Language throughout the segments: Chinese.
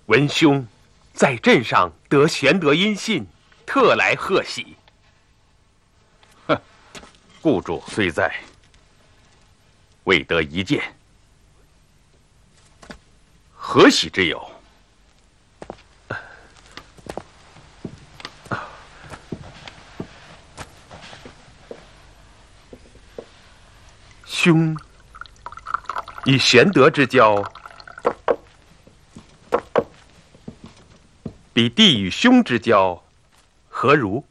文兄在镇上得玄德音信，特来贺喜。 哼，雇主虽在，未得一见，何喜之有？ 兄以玄德之交，比弟与兄之交，何如？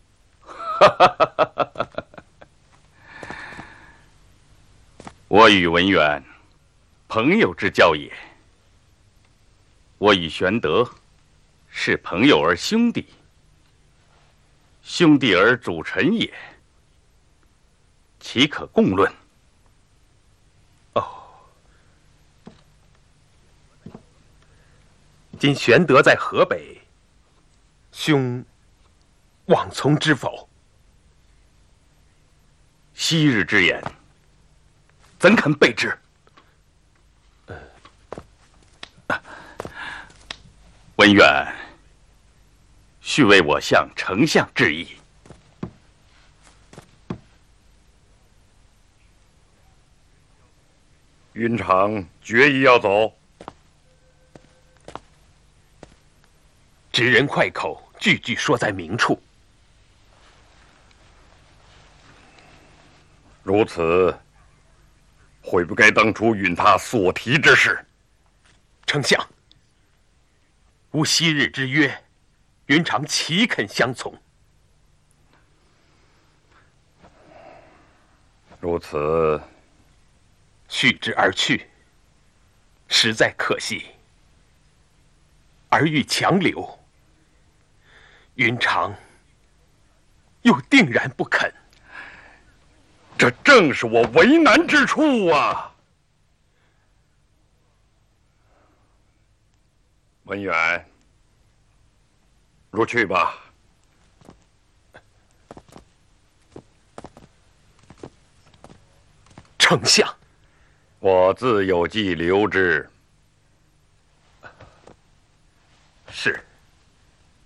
我与文远，朋友之交也。我与玄德，是朋友而兄弟，兄弟而主臣也，岂可共论？ 今玄德在河北，兄往从知否？ 昔日之言，怎肯背之？文远，须为我向丞相致意。 云长决意要走。 直人快口，句句说在明处。 如此，悔不该当初允他所提之事。 丞相，吾昔日之约，云长岂肯相从？ 如此， 续之而去，实在可惜。而欲强留，云长又定然不肯。 这正是我为难之处啊！文远，入去吧。 丞相， 我自有计留之。 是。